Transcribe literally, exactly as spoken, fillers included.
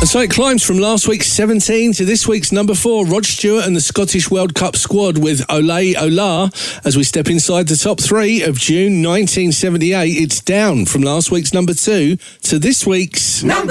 So it climbs from last week's seventeen to this week's number four. Rod Stewart and the Scottish World Cup squad with Olé Ola as we step inside the top three of June nineteen seventy-eight. It's down from last week's number two to this week's number